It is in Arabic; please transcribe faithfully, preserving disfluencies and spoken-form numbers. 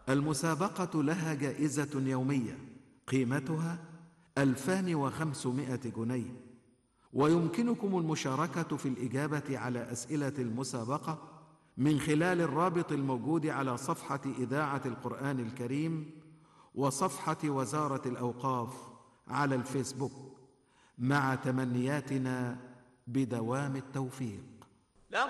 المسابقة لها جائزة يومية قيمتها ألفان وخمسمائة جنيه، ويمكنكم المشاركة في الإجابة على أسئلة المسابقة من خلال الرابط الموجود على صفحة إذاعة القرآن الكريم وصفحة وزارة الأوقاف على الفيسبوك، مع تمنياتنا بدوام التوفيق.